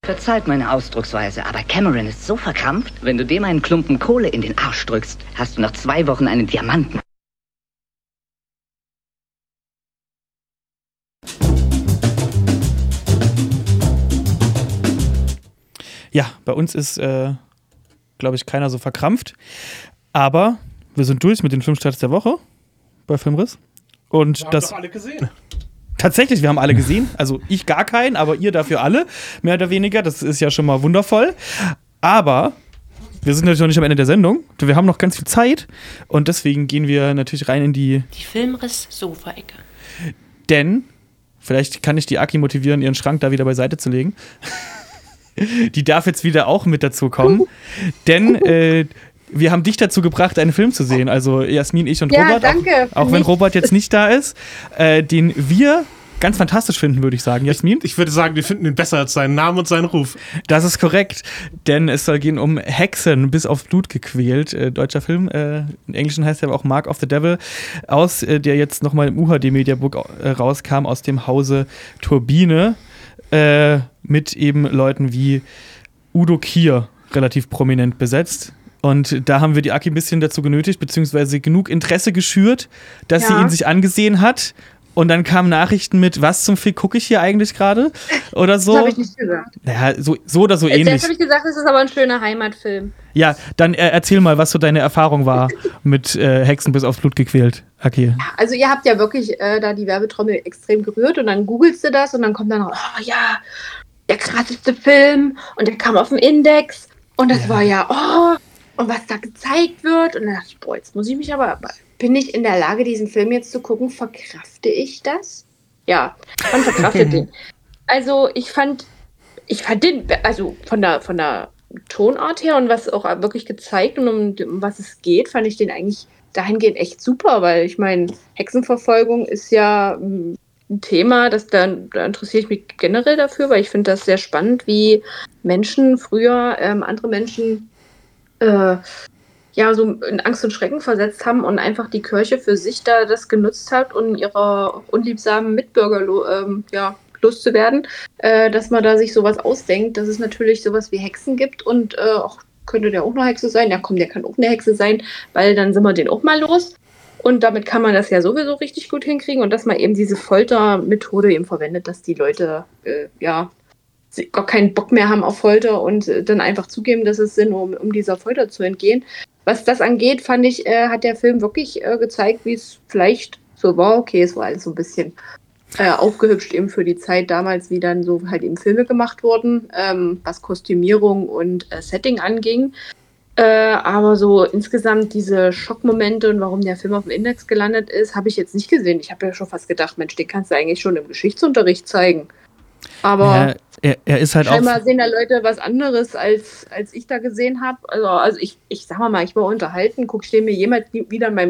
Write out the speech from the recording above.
Verzeiht meine Ausdrucksweise, aber Cameron ist so verkrampft, wenn du dem einen Klumpen Kohle in den Arsch drückst, hast du nach 2 Wochen einen Diamanten. Ja, bei uns ist, glaube ich, keiner so verkrampft. Aber wir sind durch mit den Filmstarts der Woche bei Filmriss. Und Wir haben das doch alle gesehen. tatsächlich, wir haben alle gesehen. Also ich gar keinen, aber ihr dafür alle. Mehr oder weniger. Das ist ja schon mal wundervoll. Aber wir sind natürlich noch nicht am Ende der Sendung. Wir haben noch ganz viel Zeit. Und deswegen gehen wir natürlich rein in die Filmriss-Sofa-Ecke. Denn, vielleicht kann ich die Aki motivieren, ihren Schrank da wieder beiseite zu legen. Die darf jetzt wieder auch mit dazu kommen. Denn wir haben dich dazu gebracht, einen Film zu sehen. Also Jasmin, ich und Robert. Danke. Auch wenn Robert jetzt nicht da ist. Den wir ganz fantastisch finden, würde ich sagen. Jasmin? Ich würde sagen, wir finden ihn besser als seinen Namen und seinen Ruf. Das ist korrekt. Denn es soll gehen um Hexen bis aufs Blut gequält. Deutscher Film. Im Englischen heißt er aber auch Mark of the Devil. Der jetzt nochmal im UHD Mediabook rauskam, aus dem Hause Turbine. Mit eben Leuten wie Udo Kier relativ prominent besetzt. Und da haben wir die Aki ein bisschen dazu genötigt, beziehungsweise genug Interesse geschürt, dass sie ihn sich angesehen hat. Und dann kamen Nachrichten mit, was zum Fick gucke ich hier eigentlich gerade? Oder so. Das habe ich nicht gesagt. Naja, so oder so ähnlich. Jetzt habe ich gesagt, es ist aber ein schöner Heimatfilm. Ja, dann erzähl mal, was so deine Erfahrung war mit Hexen bis aufs Blut gequält, Aki. Ja, also ihr habt ja wirklich da die Werbetrommel extrem gerührt und dann googelst du das und dann kommt dann raus, oh ja, der krasseste Film und der kam auf dem Index und das war und was da gezeigt wird und dann dachte ich, boah, jetzt muss ich mich aber bin ich in der Lage, diesen Film jetzt zu gucken, verkrafte ich das? Ja, man verkraftet den. Also ich fand den, also von der Tonart her und was auch wirklich gezeigt und um was es geht, fand ich den eigentlich dahingehend echt super, weil ich meine, Hexenverfolgung ist ja ein Thema, da interessiere ich mich generell dafür, weil ich finde das sehr spannend, wie Menschen früher andere Menschen so in Angst und Schrecken versetzt haben und einfach die Kirche für sich da das genutzt hat, um ihre unliebsamen Mitbürger loszuwerden, dass man da sich sowas ausdenkt, dass es natürlich sowas wie Hexen gibt und könnte der auch eine Hexe sein? Ja komm, der kann auch eine Hexe sein, weil dann sind wir den auch mal los. Und damit kann man das ja sowieso richtig gut hinkriegen und dass man eben diese Foltermethode eben verwendet, dass die Leute gar keinen Bock mehr haben auf Folter und dann einfach zugeben, dass es Sinn, um dieser Folter zu entgehen. Was das angeht, fand ich, hat der Film wirklich gezeigt, wie es vielleicht so war. Okay, es war alles so ein bisschen aufgehübscht eben für die Zeit damals, wie dann so halt eben Filme gemacht wurden, was Kostümierung und Setting anging. Aber so insgesamt diese Schockmomente und warum der Film auf dem Index gelandet ist, habe ich jetzt nicht gesehen. Ich habe ja schon fast gedacht, Mensch, den kannst du eigentlich schon im Geschichtsunterricht zeigen. Aber er ist halt scheinbar auch sehen da Leute was anderes, als ich da gesehen habe. Also ich sag mal, ich war unterhalten, stehe mir jemals wieder in meinem